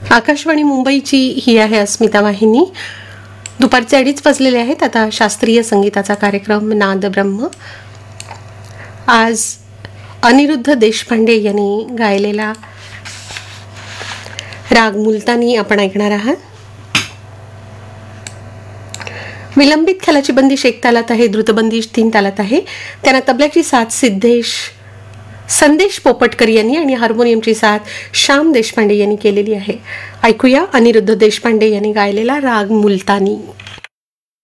आकाशवाणी मुंबईची ही आहे अस्मिता वाहिनी. दुपारचे 2:30 वाजलेले आहेत. आता शास्त्रीय संगीताचा कार्यक्रम नाद ब्रह्म. आज अनिरुद्ध देशपांडे यांनी गायलेला राग मुलतानी आपण ऐकणार आहात. विलंबित ख्यालाची बंदिश 1 तालात आहे, द्रुतबंदिश 3 तालात आहे. त्यांना तबल्याची साथ संदेश पोपटकर यांनी आणि हार्मोनियमची साथ श्याम देशपांडे यांनी केलेली आहे. ऐकूया अनिरुद्ध देशपांडे यांनी गायलेला राग मुलतानी.